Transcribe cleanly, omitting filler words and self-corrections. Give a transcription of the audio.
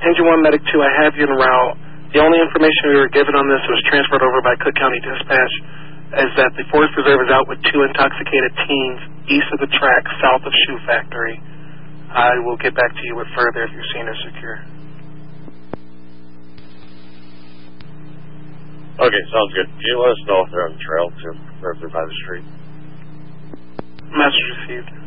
Engine 1, Medic 2, I have you en route. The only information we were given on this was transferred over by Cook County Dispatch, is that the Forest Preserve is out with 2 intoxicated teens east of the track, south of Shoe Factory. I will get back to you with further if your scene is secure. Okay, sounds good. Can you let us know if they're on the trail, too, or if they're by the street? Message received.